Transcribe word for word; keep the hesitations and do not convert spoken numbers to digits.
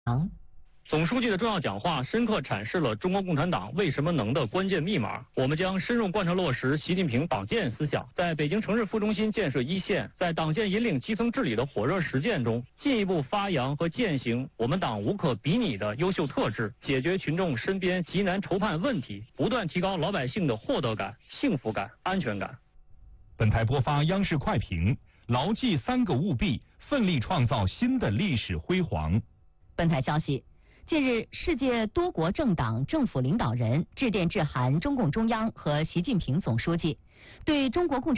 总书记的重要讲话深刻阐释了中国共产党为什么能的关键密码。我们将深入贯彻落实习近平党建思想，在北京城市副中心建设一线，在党建引领基层治理的火热实践中，进一步发扬和践行我们党无可比拟的优秀特质，解决群众身边急难愁盼问题，不断提高老百姓的获得感、幸福感、安全感。 本台播发央视快评：牢记三个务必，奋力创造新的历史辉煌。 本台消息。近日，世界多国政党政府领导人致电致函中共中央和习近平总书记，对中国共产